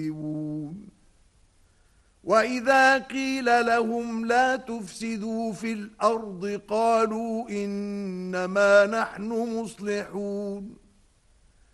وَإِذَا قِيلَ لَهُمْ لَا تُفْسِدُوا فِي الْأَرْضِ قَالُوا إِنَّمَا نَحْنُ مُصْلِحُونَ